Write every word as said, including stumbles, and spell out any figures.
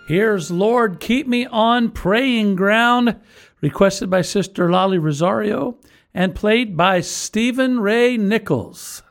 Here's Lord, Keep Me on Praying Ground, requested by Sister Lolly Rosario and played by Stephen Ray Nichols.